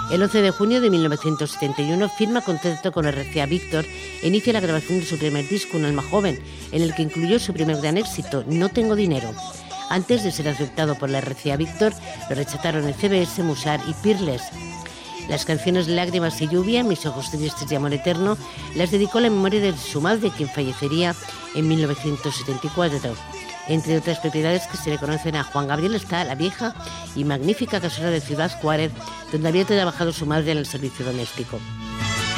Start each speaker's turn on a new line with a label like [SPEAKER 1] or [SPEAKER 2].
[SPEAKER 1] El 11 de junio de 1971 firma contrato con RCA Víctor e inicia la grabación de su primer disco, Un alma joven, en el que incluyó su primer gran éxito, No tengo dinero. Antes de ser aceptado por la RCA Víctor, lo rechazaron en CBS, Musar y Peerless. Las canciones Lágrimas y lluvia, Mis ojos tristes y Amor eterno, las dedicó a la memoria de su madre, quien fallecería en 1974. Entre otras propiedades que se le conocen a Juan Gabriel está la vieja y magnífica casona de Ciudad Juárez, donde había trabajado su madre en el servicio doméstico.